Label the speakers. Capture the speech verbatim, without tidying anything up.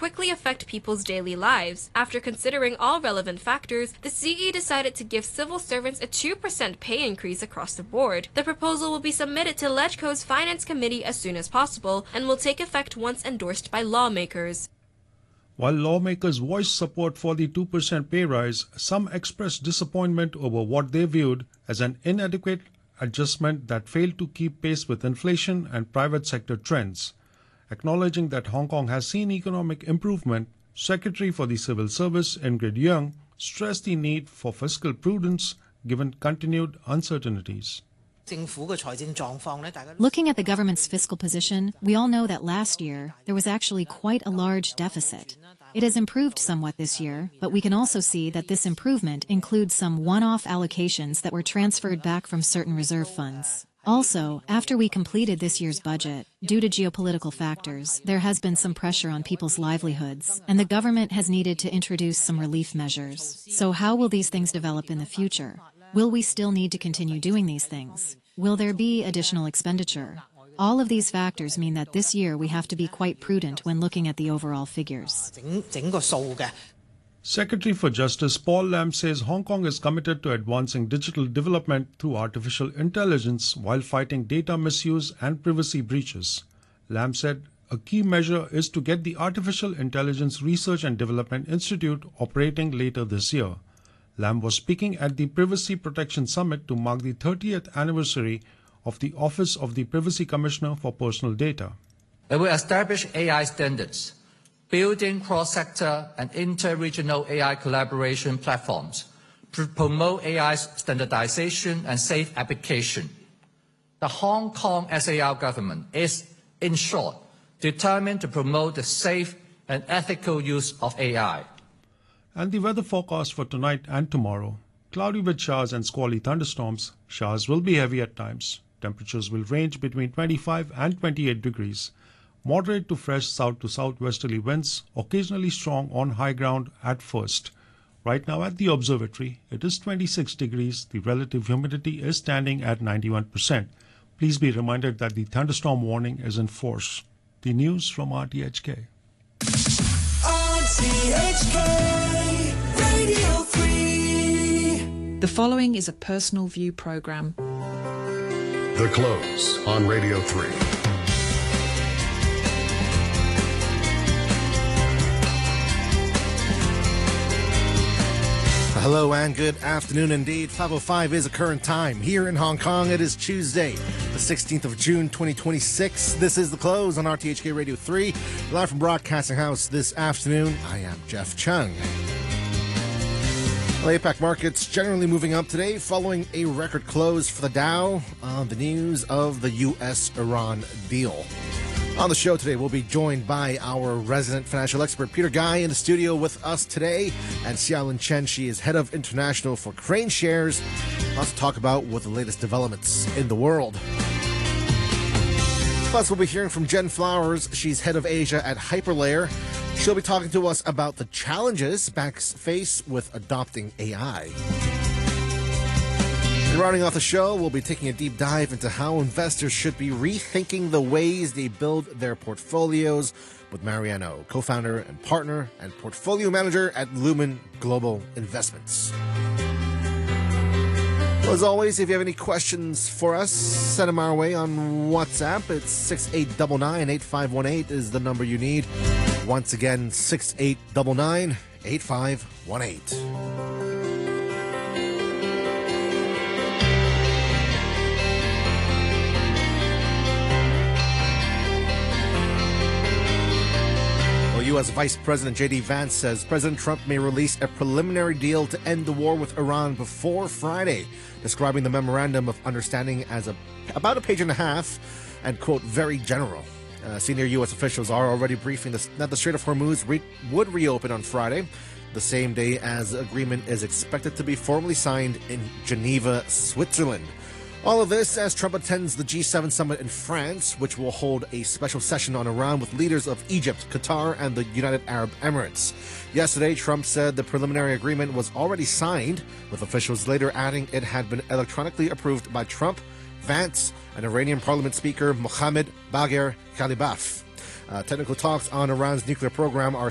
Speaker 1: quickly affect people's daily lives. After considering all relevant factors, the C E decided to give civil servants a two percent pay increase across the board. The proposal will be submitted to LegCo's Finance Committee as soon as possible and will take effect once endorsed by lawmakers.
Speaker 2: While lawmakers voiced support for the two percent pay rise, some expressed disappointment over what they viewed as an inadequate adjustment that failed to keep pace with inflation and private sector trends. Acknowledging that Hong Kong has seen economic improvement, Secretary for the Civil Service Ingrid Yeung stressed the need for fiscal prudence given continued uncertainties.
Speaker 3: Looking at the government's fiscal position, we all know that last year there was actually quite a large deficit. It has improved somewhat this year, but we can also see that this improvement includes some one-off allocations that were transferred back from certain reserve funds. Also, after we completed this year's budget, due to geopolitical factors, there has been some pressure on people's livelihoods, and the government has needed to introduce some relief measures. So how will these things develop in the future? Will we still need to continue doing these things? Will there be additional expenditure? All of these factors mean that this year we have to be quite prudent when looking at the overall figures.
Speaker 2: Secretary for Justice Paul Lam says Hong Kong is committed to advancing digital development through artificial intelligence while fighting data misuse and privacy breaches. Lam said a key measure is to get the Artificial Intelligence Research and Development Institute operating later this year. Lam was speaking at the Privacy Protection Summit to mark the thirtieth anniversary of the Office of the Privacy Commissioner for Personal Data.
Speaker 4: It will establish A I standards, building cross-sector and inter-regional A I collaboration platforms to promote A I's standardization and safe application. The Hong Kong S A R government is, in short, determined to promote the safe and ethical use of A I.
Speaker 2: And the weather forecast for tonight and tomorrow. Cloudy with showers and squally thunderstorms. Showers will be heavy at times. Temperatures will range between twenty-five and twenty-eight degrees. Moderate to fresh south to southwesterly winds, occasionally strong on high ground at first. Right now at the observatory, it is twenty-six degrees. The relative humidity is standing at ninety-one percent. Please be reminded that the thunderstorm warning is in force. The news from R T H K.
Speaker 5: R T H K Radio three.
Speaker 6: The following is a personal view program.
Speaker 7: The Close on Radio three.
Speaker 8: Hello and good afternoon indeed. five oh five is the current time. Here in Hong Kong, it is Tuesday, the sixteenth of June, twenty twenty-six. This is The Close on R T H K Radio three. Live from Broadcasting House this afternoon, I am Jeff Chung. Well, APAC markets generally moving up today following a record close for the Dow on the news of the U S Iran deal. On the show today, we'll be joined by our resident financial expert, Peter Guy, in the studio with us today, and Xiaolin Chen. She is head of international for Crane Shares. Lots to talk about with the latest developments in the world. Plus, we'll be hearing from Jen Flowers. She's head of Asia at Hyperlayer. She'll be talking to us about the challenges banks face with adopting A I. And rounding off the show, we'll be taking a deep dive into how investors should be rethinking the ways they build their portfolios with Mariano, co-founder and partner and portfolio manager at Lumen Global Investments. Well, as always, if you have any questions for us, send them our way on WhatsApp. It's six eight nine nine, eight five one eight is the number you need. Once again, six eight nine nine, eight five one eight. U S Vice President J D Vance says President Trump may release a preliminary deal to end the war with Iran before Friday, describing the memorandum of understanding as a, about a page and a half and, quote, very general. Uh, senior U S officials are already briefing this, that the Strait of Hormuz re- would reopen on Friday, the same day as the agreement is expected to be formally signed in Geneva, Switzerland. All of this as Trump attends the G seven summit in France, which will hold a special session on Iran with leaders of Egypt, Qatar, and the United Arab Emirates. Yesterday, Trump said the preliminary agreement was already signed, with officials later adding it had been electronically approved by Trump, Vance, and Iranian Parliament Speaker Mohammad Bagher Khalibaf. Uh, technical talks on Iran's nuclear program are